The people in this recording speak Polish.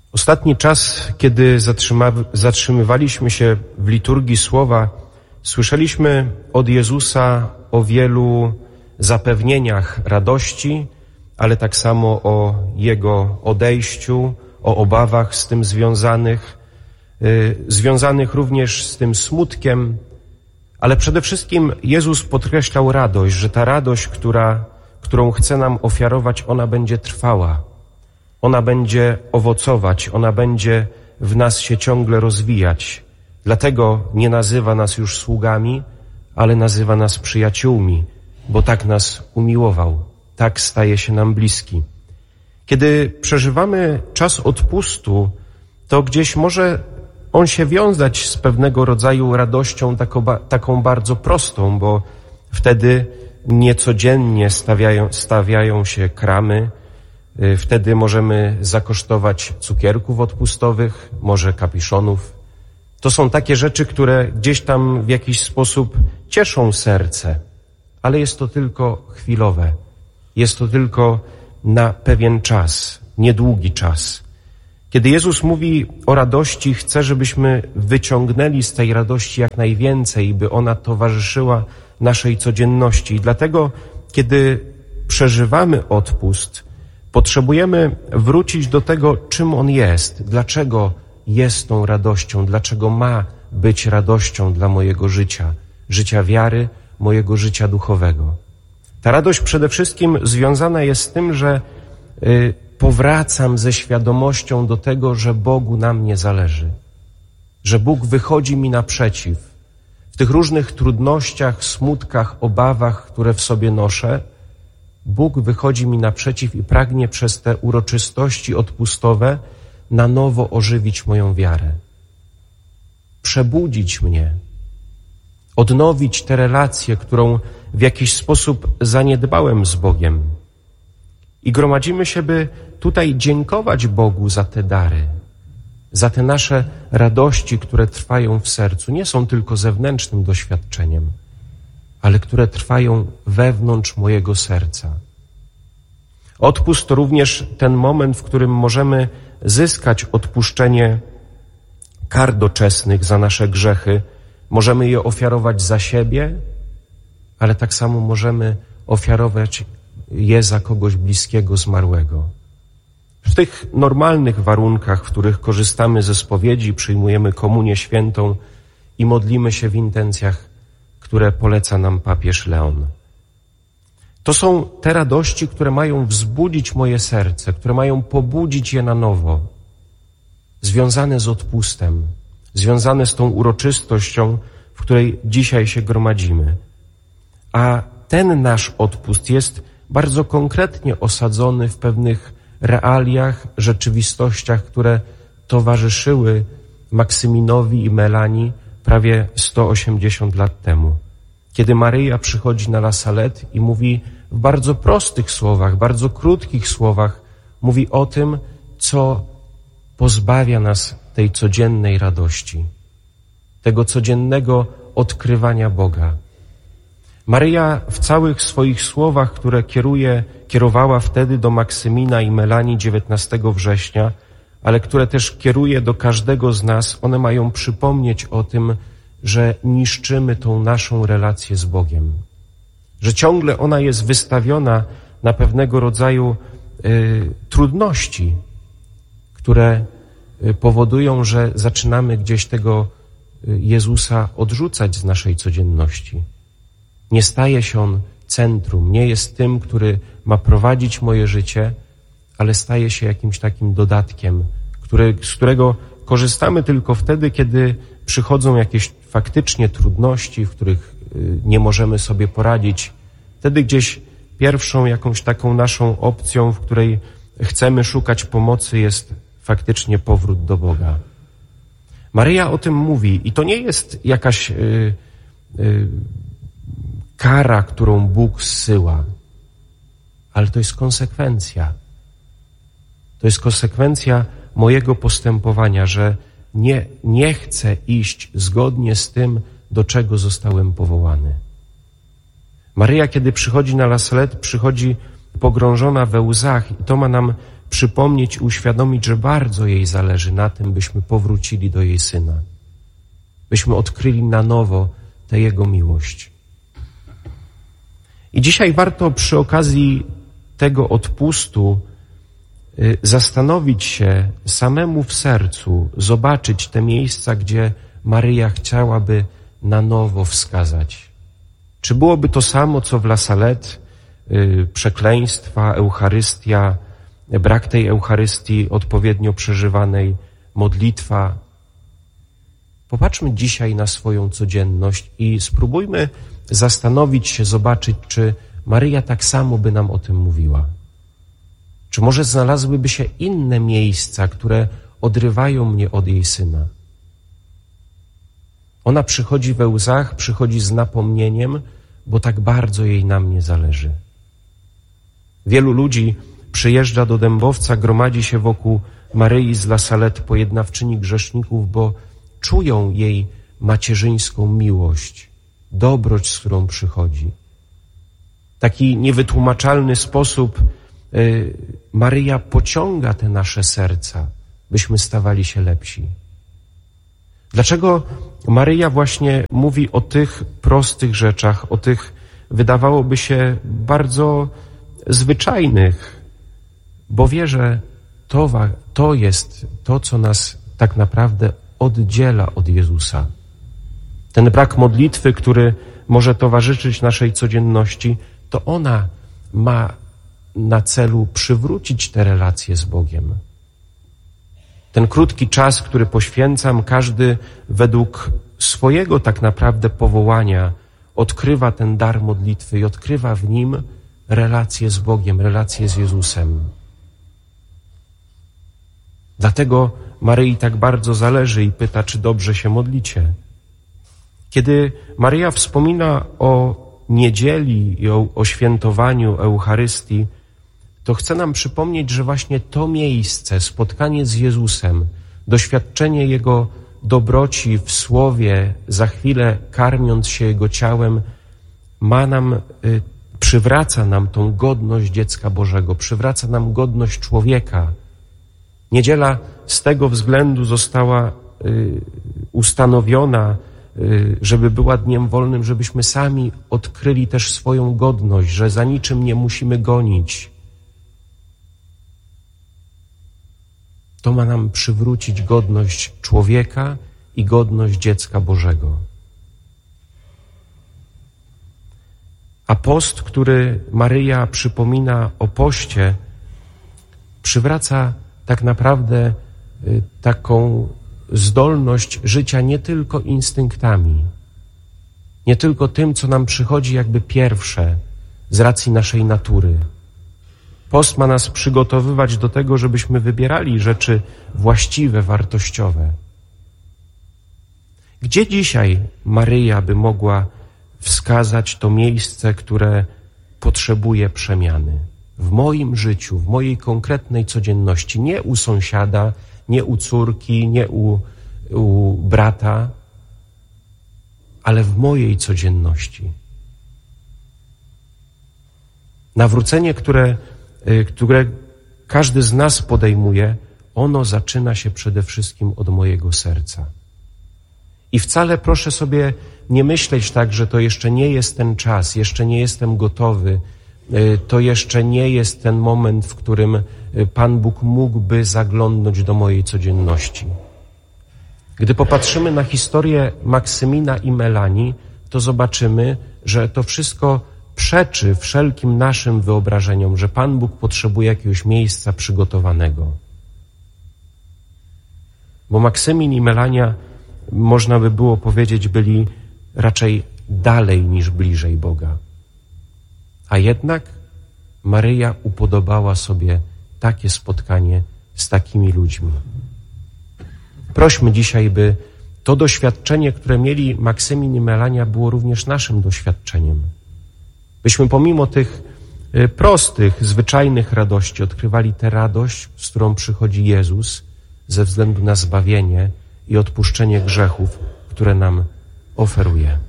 Ostatni czas, kiedy zatrzymywaliśmy się w liturgii Słowa, słyszeliśmy od Jezusa o wielu zapewnieniach radości, ale tak samo o Jego odejściu, o obawach z tym związanych również z tym smutkiem, ale przede wszystkim Jezus podkreślał radość, że ta radość, którą chce nam ofiarować, ona będzie trwała, ona będzie owocować, ona będzie w nas się ciągle rozwijać. Dlatego nie nazywa nas już sługami, ale nazywa nas przyjaciółmi, bo tak nas umiłował, tak staje się nam bliski. Kiedy przeżywamy czas odpustu, to gdzieś może on się wiązać z pewnego rodzaju radością taką bardzo prostą, bo wtedy niecodziennie stawiają się kramy, wtedy możemy zakosztować cukierków odpustowych, może kapiszonów. To są takie rzeczy, które gdzieś tam w jakiś sposób cieszą serce, ale jest to tylko chwilowe. Jest to tylko na pewien czas, niedługi czas. Kiedy Jezus mówi o radości, chce, żebyśmy wyciągnęli z tej radości jak najwięcej, by ona towarzyszyła naszej codzienności. I dlatego, kiedy przeżywamy odpust, potrzebujemy wrócić do tego, czym on jest, dlaczego jest tą radością, dlaczego ma być radością dla mojego życia wiary, mojego życia duchowego. Ta radość przede wszystkim związana jest z tym, że powracam ze świadomością do tego, że Bogu na mnie zależy, że Bóg wychodzi mi naprzeciw. W tych różnych trudnościach, smutkach, obawach, które w sobie noszę, Bóg wychodzi mi naprzeciw i pragnie przez te uroczystości odpustowe na nowo ożywić moją wiarę, przebudzić mnie, odnowić tę relację, którą w jakiś sposób zaniedbałem z Bogiem. I gromadzimy się, by tutaj dziękować Bogu za te dary, za te nasze radości, które trwają w sercu. Nie są tylko zewnętrznym doświadczeniem, ale które trwają wewnątrz mojego serca. Odpust to również ten moment, w którym możemy zyskać odpuszczenie kar doczesnych za nasze grzechy. Możemy je ofiarować za siebie, ale tak samo możemy ofiarować je za kogoś bliskiego, zmarłego. W tych normalnych warunkach, w których korzystamy ze spowiedzi, przyjmujemy komunię świętą i modlimy się w intencjach, które poleca nam papież Leon. To są te radości, które mają wzbudzić moje serce, które mają pobudzić je na nowo, związane z odpustem, związane z tą uroczystością, w której dzisiaj się gromadzimy. A ten nasz odpust jest bardzo konkretnie osadzony w pewnych realiach, rzeczywistościach, które towarzyszyły Maksyminowi i Melanii prawie 180 lat temu. Kiedy Maryja przychodzi na La Salette i mówi w bardzo prostych słowach, bardzo krótkich słowach, mówi o tym, co pozbawia nas tej codziennej radości, tego codziennego odkrywania Boga. Maryja w całych swoich słowach, które kierowała wtedy do Maksymina i Melanii 19 września, ale które też kieruje do każdego z nas, one mają przypomnieć o tym, że niszczymy tą naszą relację z Bogiem, że ciągle ona jest wystawiona na pewnego rodzaju trudności, które powodują, że zaczynamy gdzieś tego Jezusa odrzucać z naszej codzienności. Nie staje się On centrum, nie jest tym, który ma prowadzić moje życie, ale staje się jakimś takim dodatkiem, z którego korzystamy tylko wtedy, kiedy przychodzą jakieś faktycznie trudności, w których nie możemy sobie poradzić. Wtedy gdzieś pierwszą jakąś taką naszą opcją, w której chcemy szukać pomocy, jest faktycznie powrót do Boga. Maryja o tym mówi i to nie jest jakaś kara, którą Bóg zsyła, ale to jest konsekwencja. To jest konsekwencja mojego postępowania, że nie chcę iść zgodnie z tym, do czego zostałem powołany. Maryja, kiedy przychodzi na La Salette, przychodzi pogrążona we łzach i to ma nam przypomnieć i uświadomić, że bardzo jej zależy na tym, byśmy powrócili do jej Syna, byśmy odkryli na nowo tę Jego miłość. I dzisiaj warto przy okazji tego odpustu zastanowić się samemu w sercu, zobaczyć te miejsca, gdzie Maryja chciałaby na nowo wskazać. Czy byłoby to samo, co w La Salette, przekleństwa, Eucharystia, brak tej Eucharystii odpowiednio przeżywanej, modlitwa? Popatrzmy dzisiaj na swoją codzienność i spróbujmy zastanowić się, zobaczyć, czy Maryja tak samo by nam o tym mówiła. Czy może znalazłyby się inne miejsca, które odrywają mnie od jej Syna? Ona przychodzi we łzach, przychodzi z napomnieniem, bo tak bardzo jej na mnie zależy. Wielu ludzi przyjeżdża do Dębowca, gromadzi się wokół Maryi z La Salette, pojednawczyni grzeszników, bo czują jej macierzyńską miłość, dobroć, z którą przychodzi. Taki niewytłumaczalny sposób Maryja pociąga te nasze serca, byśmy stawali się lepsi. Dlaczego Maryja właśnie mówi o tych prostych rzeczach, o tych, wydawałoby się, bardzo zwyczajnych, bo wie, że to jest to, co nas tak naprawdę oddziela od Jezusa. Ten brak modlitwy, który może towarzyszyć naszej codzienności, to ona ma na celu przywrócić te relacje z Bogiem. Ten krótki czas, który poświęcam, każdy według swojego tak naprawdę powołania odkrywa ten dar modlitwy i odkrywa w nim relacje z Bogiem, relacje z Jezusem. Dlatego Maryi tak bardzo zależy i pyta, czy dobrze się modlicie. Kiedy Maryja wspomina o niedzieli i o świętowaniu Eucharystii, to chce nam przypomnieć, że właśnie to miejsce, spotkanie z Jezusem, doświadczenie Jego dobroci w słowie, za chwilę karmiąc się Jego ciałem, przywraca nam tą godność dziecka Bożego, przywraca nam godność człowieka. Niedziela z tego względu została ustanowiona, żeby była dniem wolnym, żebyśmy sami odkryli też swoją godność, że za niczym nie musimy gonić. To ma nam przywrócić godność człowieka i godność dziecka Bożego. A post, który Maryja przypomina o poście, przywraca tak naprawdę taką zdolność życia nie tylko instynktami, nie tylko tym, co nam przychodzi jakby pierwsze z racji naszej natury. Post ma nas przygotowywać do tego, żebyśmy wybierali rzeczy właściwe, wartościowe. Gdzie dzisiaj Maryja by mogła wskazać to miejsce, które potrzebuje przemiany? W moim życiu, w mojej konkretnej codzienności, nie u sąsiada, nie u córki, nie u brata, ale w mojej codzienności. Nawrócenie, które każdy z nas podejmuje, ono zaczyna się przede wszystkim od mojego serca. I wcale proszę sobie nie myśleć tak, że to jeszcze nie jest ten czas, jeszcze nie jestem gotowy, to jeszcze nie jest ten moment, w którym Pan Bóg mógłby zaglądnąć do mojej codzienności. Gdy popatrzymy na historię Maksymina i Melanii, to zobaczymy, że to wszystko przeczy wszelkim naszym wyobrażeniom, że Pan Bóg potrzebuje jakiegoś miejsca przygotowanego. Bo Maksymin i Melania, można by było powiedzieć, byli raczej dalej niż bliżej Boga. A jednak Maryja upodobała sobie takie spotkanie z takimi ludźmi. Prośmy dzisiaj, by to doświadczenie, które mieli Maksymin i Melania, było również naszym doświadczeniem. Byśmy pomimo tych prostych, zwyczajnych radości odkrywali tę radość, z którą przychodzi Jezus ze względu na zbawienie i odpuszczenie grzechów, które nam oferuje.